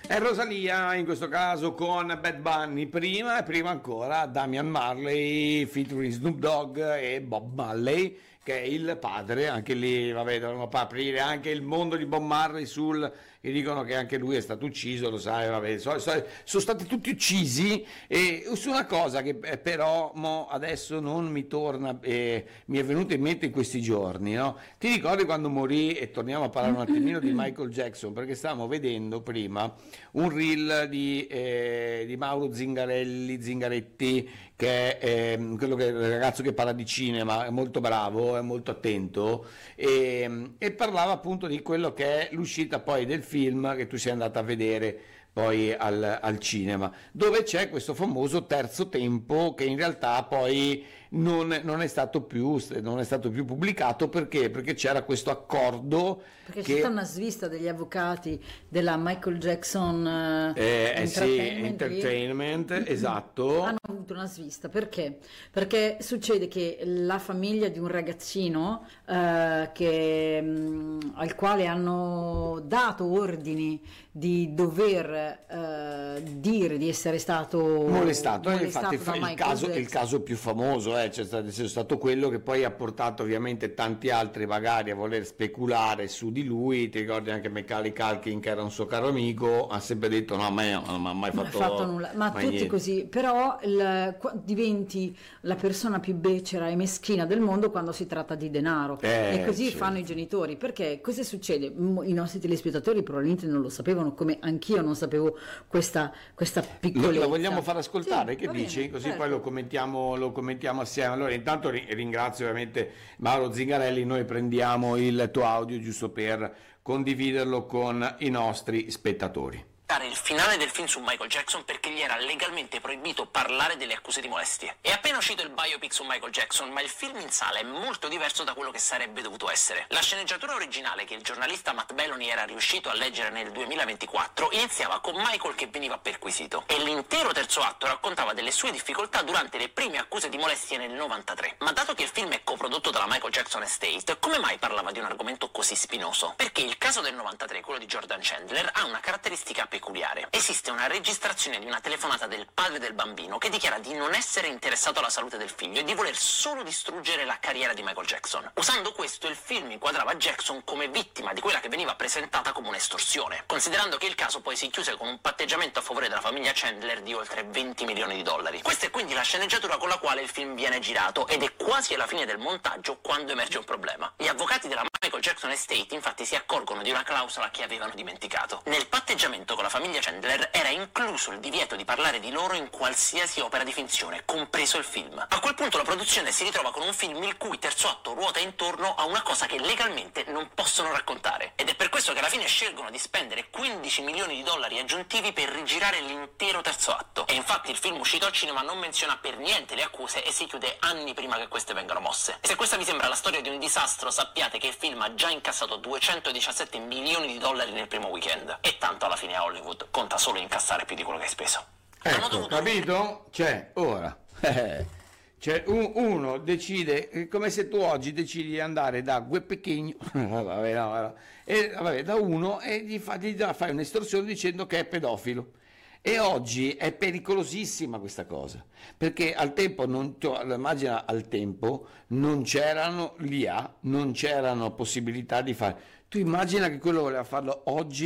È Rosalia in questo caso con Bad Bunny prima e prima ancora Damian Marley featuring Snoop Dogg e Bob Marley, che è il padre. Anche lì vabbè, dovremmo aprire anche il mondo di Bob Marley che dicono che anche lui è stato ucciso, lo sai, vabbè, sono stati tutti uccisi, e su una cosa che però adesso non mi torna, mi è venuta in mente in questi giorni, no? Ti ricordi quando morì, e torniamo a parlare un attimino di Michael Jackson, perché stavamo vedendo prima un reel di Mauro Zingaretti, che è quello che il ragazzo che parla di cinema, è molto bravo, è molto attento, e parlava appunto di quello che è l'uscita poi del film che tu sei andato a vedere poi al cinema, dove c'è questo famoso terzo tempo che in realtà poi non è stato più pubblicato. Perché c'era questo accordo, perché c'è stata una svista degli avvocati della Michael Jackson Entertainment, esatto. Hanno avuto una svista perché succede che la famiglia di un ragazzino al quale hanno dato ordini di dover dire di essere stato molestato infatti da il caso più famoso c'è stato quello che poi ha portato ovviamente tanti altri magari a voler speculare su di lui. Ti ricordi anche Macaulay Culkin, che era un suo caro amico, ha sempre detto no, ma io non ha mai fatto nulla, ma tutti niente. Così, però diventi la persona più becera e meschina del mondo quando si tratta di denaro, e così certo. Fanno i genitori. Perché cosa succede? I nostri telespettatori probabilmente non lo sapevano, come anch'io non sapevo questa piccolezza. Lo vogliamo far ascoltare? Sì, che dici? bene, Così certo. Poi lo commentiamo assieme. Allora intanto ringrazio ovviamente Mauro Zingarelli. Noi prendiamo il tuo audio giusto per condividerlo con i nostri spettatori. Il finale del film su Michael Jackson perché gli era legalmente proibito parlare delle accuse di molestie. È appena uscito il biopic su Michael Jackson, ma il film in sala è molto diverso da quello che sarebbe dovuto essere. La sceneggiatura originale, che il giornalista Matt Belloni era riuscito a leggere nel 2024, iniziava con Michael che veniva perquisito, e l'intero terzo atto raccontava delle sue difficoltà durante le prime accuse di molestie nel 93. Ma dato che il film è coprodotto dalla Michael Jackson Estate, come mai parlava di un argomento così spinoso? Perché il caso del 93, quello di Jordan Chandler, ha una caratteristica peculiare. Esiste una registrazione di una telefonata del padre del bambino che dichiara di non essere interessato alla salute del figlio e di voler solo distruggere la carriera di Michael Jackson. Usando questo, il film inquadrava Jackson come vittima di quella che veniva presentata come un'estorsione, considerando che il caso poi si chiuse con un patteggiamento a favore della famiglia Chandler di oltre 20 milioni di dollari. Questa è quindi la sceneggiatura con la quale il film viene girato, ed è quasi alla fine del montaggio quando emerge un problema. Gli avvocati della Michael Jackson Estate infatti si accorgono di una clausola che avevano dimenticato. Nel patteggiamento con la famiglia Chandler era incluso il divieto di parlare di loro in qualsiasi opera di finzione, compreso il film. A quel punto la produzione si ritrova con un film il cui terzo atto ruota intorno a una cosa che legalmente non possono raccontare, ed è per questo che alla fine scelgono di spendere 15 milioni di dollari aggiuntivi per rigirare l'intero terzo atto. E infatti il film uscito al cinema non menziona per niente le accuse e si chiude anni prima che queste vengano mosse. E se questa vi sembra la storia di un disastro, sappiate che il film ha già incassato 217 milioni di dollari nel primo weekend, e tanto alla fine a Hollywood conta solo incassare più di quello che hai speso. Ecco, capito? Ora uno decide, come se tu oggi decidi di andare da Guepechegno da uno e gli fai un'estorsione dicendo che è pedofilo. E oggi è pericolosissima questa cosa, perché al tempo immagina, al tempo non c'erano l'IA, non c'erano possibilità di fare. Tu immagina che quello voleva farlo oggi